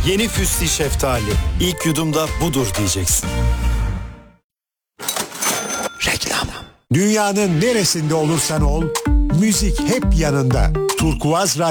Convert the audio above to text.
Yeni Füsti Şeftali. İlk yudumda budur diyeceksin. Reklam. Dünyanın neresinde olursan ol, müzik hep yanında. Turkuaz